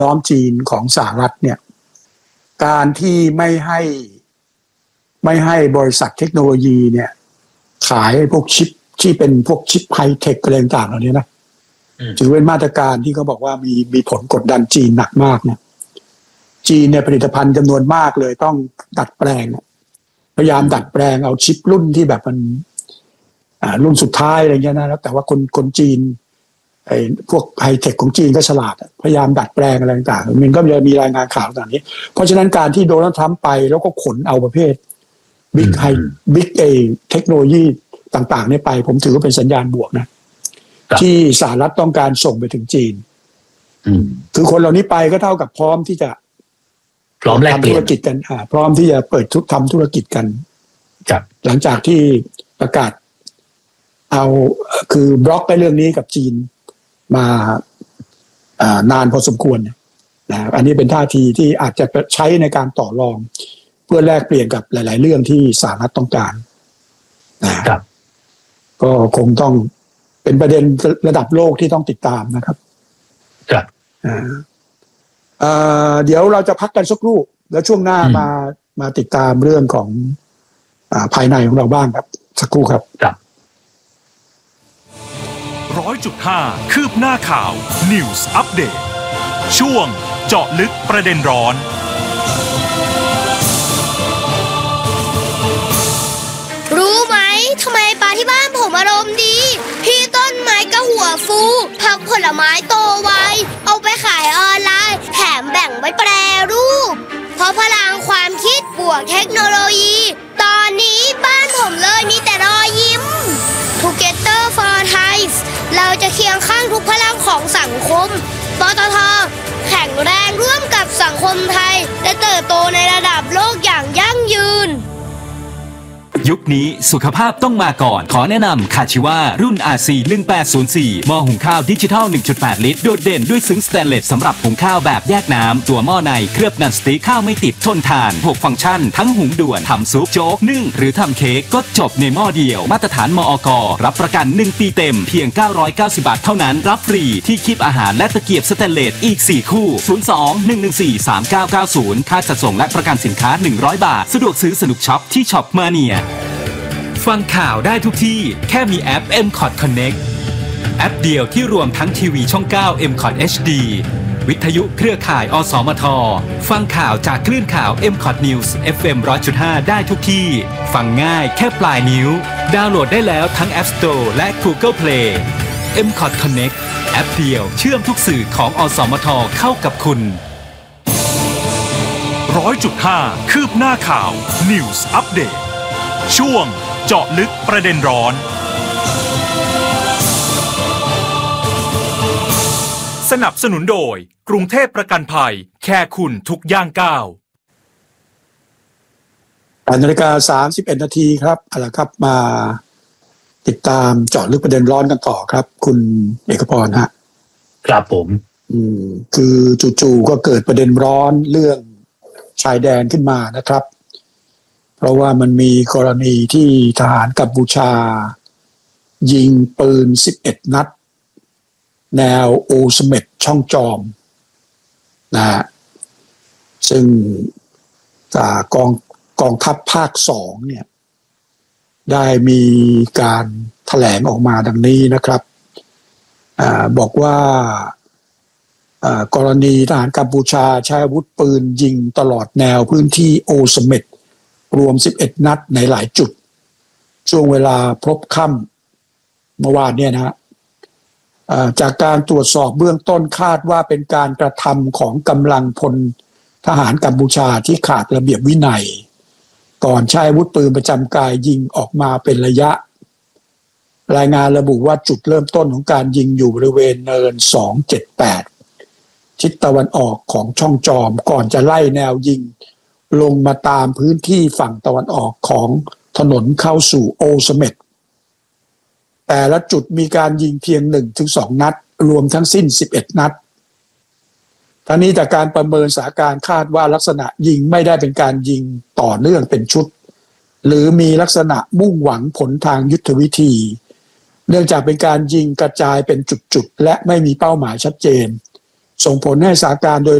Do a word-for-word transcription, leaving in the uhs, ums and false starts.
ล้อมจีนของสหรัฐเนี่ยการที่ไม่ให้ไม่ให้บริษัทเทคโนโลยีเนี่ยขายพวกชิปที่เป็นพวกชิปไฮเทคอะไรต่างๆเหล่านี้นะถือเป็นมาตรการที่เขาบอกว่ามีมีผลกดดันจีนหนักมากเนี่ยจีนเนี่ยผลิตภัณฑ์จำนวนมากเลยต้องดัดแปลงพยายามดัดแปลงเอาชิปรุ่นที่แบบมันอ่ารุ่นสุดท้ายอะไรเงี้ยนะแล้วแต่ว่าคนคนจีนไอ้พวกไฮเทคของจีนก็ฉลาดพยายามดัดแปลงอะไรต่างๆมันก็จะมีรายงานข่าวต่างๆนี้เพราะฉะนั้นการที่โดนัลด์ทรัมป์ไปแล้วก็ขนเอาประเภทบิ๊กไฮบิ๊กเอเทคโนโลยีต่างๆเนี่ยไปผมถือว่าเป็นสัญญาณบวกนะที่สหรัฐต้องการส่งไปถึงจีนคือคนเหล่านี้ไปก็เท่ากับพร้อมที่จะพร้อมแลกเปลี่ยนทำธุรกิจกันอ่าพร้อมที่จะเปิดทุกทำธุรกิจกันหลังจากที่ประกาศเอาคือบล็อกไปเรื่องนี้กับจีนมาอ่านานพอสมควรนะอันนี้เป็นท่าทีที่อาจจะใช้ในการต่อรองเพื่อแลกเปลี่ยนกับหลายๆเรื่องที่สหรัฐต้องการนะครับก็คงต้องเป็นประเด็นระดับโลกที่ต้องติดตามนะครับครับอ่าเดี๋ยวเราจะพักกันสักครู่แล้วช่วงหน้ามามาติดตามเรื่องของอ่าภายในของเราบ้างครับสักครู่ครับครับร้อยจุดห้าคืบหน้าข่าว News Update ช่วงเจาะลึกประเด็นร้อนรู้ไหมทำไมปลาที่บ้านผมอารมณ์ดีพี่ต้นไม้ก็หัวฟูผักผลไม้โตไวเอาไปขายออนไลน์แถมแบ่งไว้แปรรูปเพราะพลังความคิดบวกเทคโนโลยีตอนนี้บ้านผมเลยมีแต่รอยยิ้ม Together for Thai เราจะเคียงข้างทุกพลังของสังคมปตท.แข็งแรงร่วมกับสังคมไทยและเติบโตในระดับโลกอย่างยั่งยืนยุคนี้สุขภาพต้องมาก่อนขอแนะนำคาชิวารุ่น อาร์ ซี หนึ่งแปดศูนย์สี่ หม้อหุงข้าวดิจิทัล หนึ่งจุดแปด ลิตรโดดเด่นด้วยซึ้งสแตนเลสสำหรับหุงข้าวแบบแยกน้ำตัวหม้อในเคลือบนันสติ๊กข้าวไม่ติดทนทานหกฟังก์ชันทั้งหุงด่วนทำซุปโจ๊กนึ่งหรือทำเค้กก็จบในหม้อเดียวมาตรฐานมอก.รับประกันหนึ่งปีเต็มเพียงเก้าร้อยเก้าสิบบาทเท่านั้นรับฟรีที่คีบอาหารและตะเกียบสแตนเลสอีกสี่คู่ศูนย์ สอง หนึ่ง หนึ่ง สี่ สาม เก้า เก้า ศูนย์ค่าจัดส่งและประกันสินค้าหนึ่งร้อยบาทสะดวกซื้อสนุกช็อปที่ช็อปมาเนียฟังข่าวได้ทุกที่แค่มีแอป เอ็ม คอท Connect แอปเดียวที่รวมทั้งทีวีช่องเก้า เอ็ม คอท เอช ดี วิทยุเครือข่าย อสมท ฟังข่าวจากคลื่นข่าว เอ็ม คอท News เอฟ เอ็ม หนึ่งร้อยจุดห้า ได้ทุกที่ฟังง่ายแค่ปลายนิ้วดาวน์โหลดได้แล้วทั้ง App Store และ Google Play เอ็ม คอท Connect แอปเดียวเชื่อมทุกสื่อของอสมทเข้ากับคุณร้อยจุดห้า คืบหน้าข่าว News Update ช่วงเจาะลึกประเด็นร้อนสนับสนุนโดยกรุงเทพประกันภัยแค่คุณทุกย่างก้าวนาฬิกาสามสิบเอ็ดนาทีครับเอาล่ะครับมาติดตามเจาะลึกประเด็นร้อนกันต่อครับคุณเอกพรฮะครับผมอืมคือจู่ๆก็เกิดประเด็นร้อนเรื่องชายแดนขึ้นมานะครับเพราะว่ามันมีกรณีที่ทหารกัมพูชายิงปืนสิบเอ็ดนัดแนวโอสเม็ดช่องจอมนะฮะซึ่งกองกองทัพภาคสองเนี่ยได้มีการแถลงออกมาดังนี้นะครับอ่าบอกว่าอ่ากรณีทหารกัมพูชาใช้อาวุธปืนยิงตลอดแนวพื้นที่โอสเม็ดรวมสิบเอ็ดนัดในหลายจุดช่วงเวลาพบค่ำเมื่อวานเนี่ยนะฮะจากการตรวจสอบเบื้องต้นคาดว่าเป็นการกระทำของกำลังพลทหารกัมพูชาที่ขาดระเบียบวินัยก่อนใช้อาวุธปืนประจำกายยิงออกมาเป็นระยะรายงานระบุว่าจุดเริ่มต้นของการยิงอยู่บริเวณเนินสองเจ็ดแปดทิศตะวันออกของช่องจอมก่อนจะไล่แนวยิงลงมาตามพื้นที่ฝั่งตะวันออกของถนนเข้าสู่โอสเม็ดแต่ละจุดมีการยิงเพียง หนึ่งถึงสอง นัดรวมทั้งสิ้นสิบเอ็ดนัดทั้งนี้จากการประเมินสถานการณ์คาดว่าลักษณะยิงไม่ได้เป็นการยิงต่อเนื่องเป็นชุดหรือมีลักษณะมุ่งหวังผลทางยุทธวิธีเนื่องจากเป็นการยิงกระจายเป็นจุดๆและไม่มีเป้าหมายชัดเจนส่งผลให้สถานการณ์โดย